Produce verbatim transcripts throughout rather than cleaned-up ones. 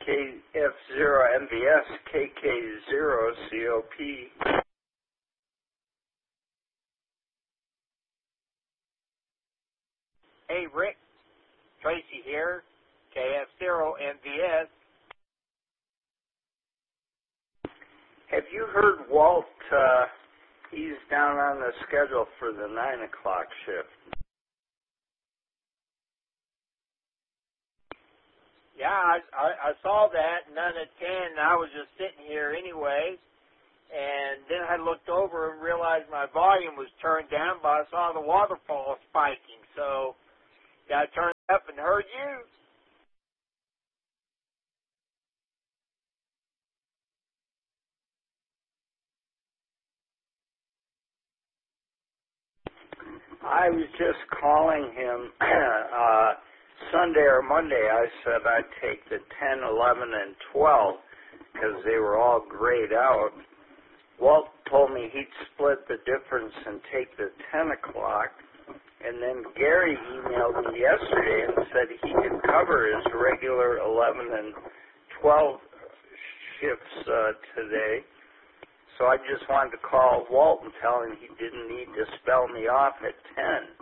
K F zero M V S, K K zero C O P. Hey, Rick. Tracy here, K F zero M V S. Have you heard Walt? Uh, he's down on the schedule for the nine o'clock shift. Yeah, I, I, I saw that, none at ten, and I was just sitting here anyway, and then I looked over and realized my volume was turned down, but I saw the waterfall spiking, so yeah, I turned up and heard you. I was just calling him uh, Sunday or Monday. I said I'd take the ten, eleven, and twelve because they were all grayed out. Walt told me he'd split the difference and take the ten o'clock. And then Gary emailed me yesterday and said he could cover his regular eleven and twelve shifts uh, today. So I just wanted to call Walt and tell him he didn't need to spell me off at ten.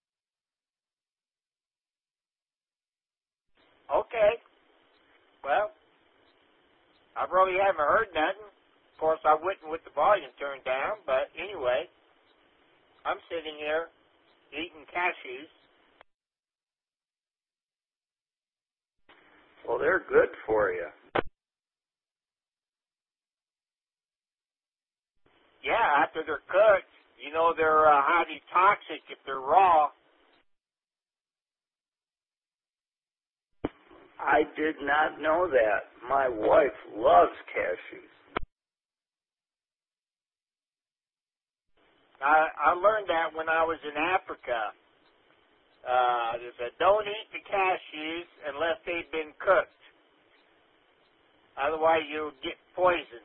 Okay. Well, I really haven't heard nothing. Of course, I wouldn't with the volume turned down, but anyway, I'm sitting here eating cashews. Well, they're good for you. Yeah, after they're cooked, you know they're uh, highly toxic if they're raw. I did not know that. My wife loves cashews. I, I learned that when I was in Africa. Uh, they said, don't eat the cashews unless they've been cooked. Otherwise, you'll get poisoned.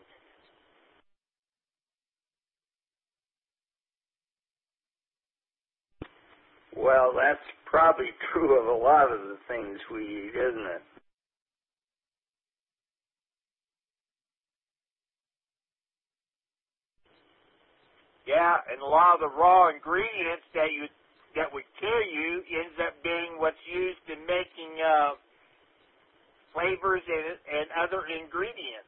Well, that's probably true of a lot of the things we eat, isn't it? Yeah, and a lot of the raw ingredients that you that would kill you ends up being what's used in making uh, flavors and, and other ingredients.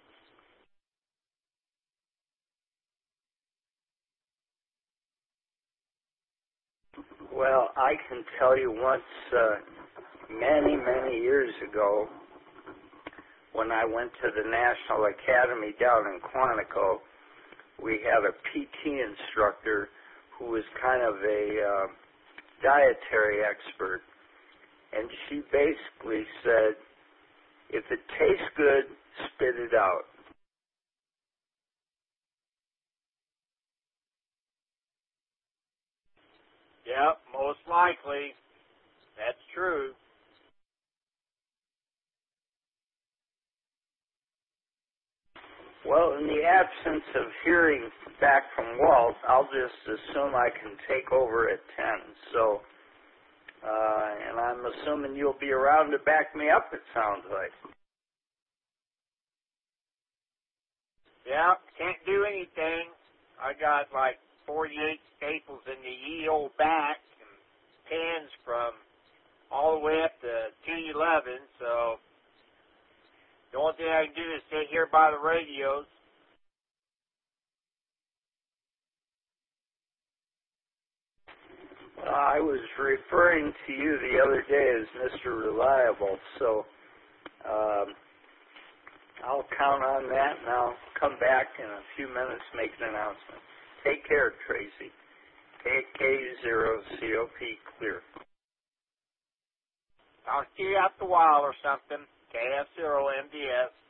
Well, I can tell you once, uh, many, many years ago, when I went to the National Academy down in Quantico, we had a P T instructor who was kind of a uh, dietary expert, and she basically said, if it tastes good, spit it out. Yep, most likely. That's true. Well, in the absence of hearing back from Walt, I'll just assume I can take over at ten. So, uh, and I'm assuming you'll be around to back me up, it sounds like. Yeah, can't do anything. I got like forty-eight staples in the ye old back and pins from all the way up to T eleven, so the only thing I can do is sit here by the radios. Uh, I was referring to you the other day as Mister Reliable, so um, I'll count on that, and I'll come back in a few minutes to make an announcement. Take care, Tracy. K K zero C O P clear. I'll see you out the while or something. K F zero M D S.